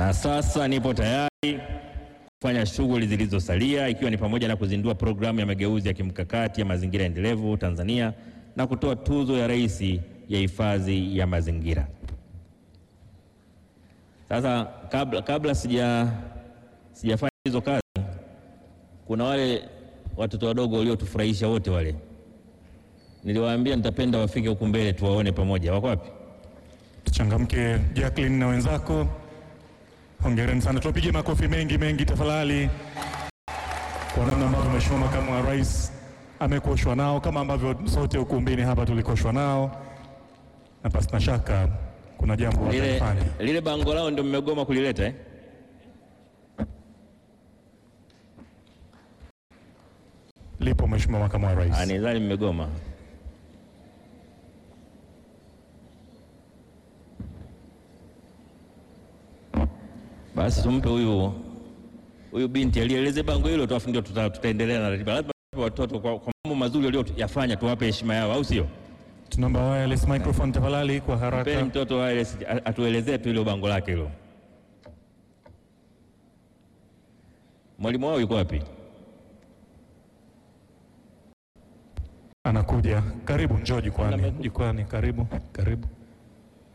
Na sasa nipo tayari kufanya shughuli zilizosalia, ikiwa ni pamoja na kuzindua programu ya mageuzi ya kimkakati ya mazingira endelevu Tanzania na kutoa tuzo ya Rais ya hifadhi ya mazingira. Sasa kabla sijafanya hizo kazi, kuna wale watoto wadogo waliotufurahisha wote wale. Niliwaambia nitapenda wafike huku mbele tuwaone pamoja. Wako wapi? Tuchangamke Jacqueline na wenzako. Hongereni sana. Tupige makofi mengi tafadhali. Kwa namna ambavyo Mheshimiwa Makamu wa Rais amekoshwa nao kama ambavyo sote ukumbini hapa tulikoshwa nao. Na pasi na shaka kuna jambo watafanya. Lile bango lao ndio mmegoma kulileta eh? Lipo Mheshimiwa Makamu wa Rais. Nidhani mmegoma. Basi tumpe huyu binti alieleze bango hilo, ndio tutaendelea na ratiba. Lazima watoto kwa mambo mazuri waliyofanya tuwape heshima yao, au sio? Tunaomba wireless microphone tafadhali kwa haraka. Mpeni mtoto wireless atuelezee tu hilo bango lake hilo. Mwalimu wao yuko wapi? Anakuja. Karibu, njoo jukwani. Karibu.